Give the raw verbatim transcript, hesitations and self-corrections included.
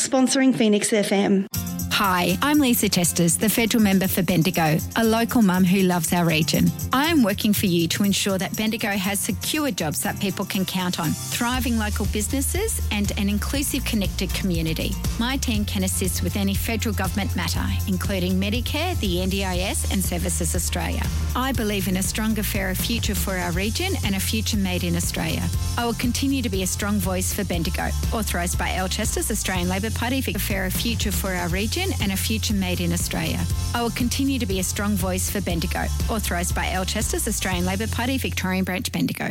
sponsoring Phoenix F M. Hi, I'm Lisa Chesters, the federal member for Bendigo, a local mum who loves our region. I am working for you to ensure that Bendigo has secure jobs that people can count on, thriving local businesses and an inclusive, connected community. My team can assist with any federal government matter, including Medicare, the N D I S and Services Australia. I believe in a stronger, fairer future for our region and a future made in Australia. I will continue to be a strong voice for Bendigo. Authorised by Al Chesters, Australian Labor Party, for a fairer future for our region and a future made in Australia. I will continue to be a strong voice for Bendigo. Authorised by Al Chesters, Australian Labor Party, Victorian Branch, Bendigo.